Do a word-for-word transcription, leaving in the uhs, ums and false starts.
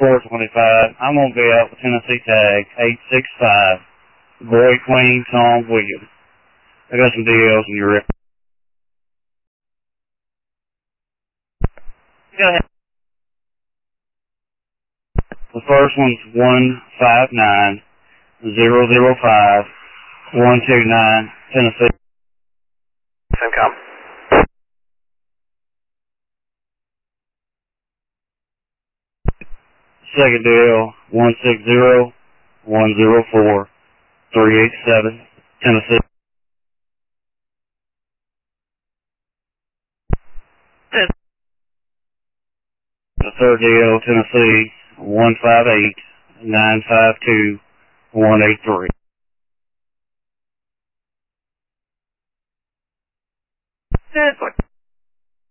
four twenty-five. I'm going to be out with Tennessee tag eight six five. Boy Queen Tom Williams. I got some D Ls in your rep. Go ahead. The first one's one five nine zero zero five one two nine, Tennessee. Simcom. Second D L one six zero one zero four three eight seven, Tennessee. The third D L, Tennessee one five eight nine five two one eight three.